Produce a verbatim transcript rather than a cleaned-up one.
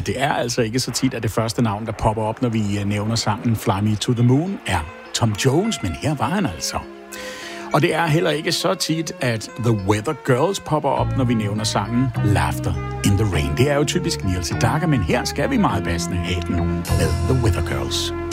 Og det er altså ikke så tit, at det første navn, der popper op, når vi nævner sangen Fly Me to the Moon, er Tom Jones, men her var han altså. Og det er heller ikke så tit, at The Weather Girls popper op, når vi nævner sangen Laughter in the Rain. Det er jo typisk Neil Sedaka, men her skal vi meget passende have den med The Weather Girls.